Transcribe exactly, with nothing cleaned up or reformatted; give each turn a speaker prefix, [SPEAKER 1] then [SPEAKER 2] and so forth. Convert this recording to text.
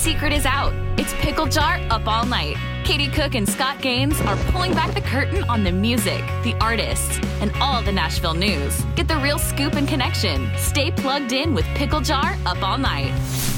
[SPEAKER 1] secret is out. It's Pickle Jar Up All Night. Katie Cook and Scott Gaines are pulling back the curtain on the music, the artists, and all the Nashville news. Get the real scoop and connection. Stay plugged in with Pickle Jar Up All Night.